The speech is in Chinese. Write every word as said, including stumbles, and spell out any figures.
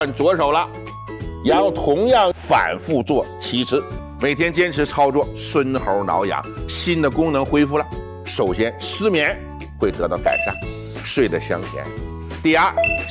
换左手了，然后同样反复做七次，每天坚持操作，孙猴挠痒，心的功能恢复了。首先，失眠会得到改善，睡得香甜。第二，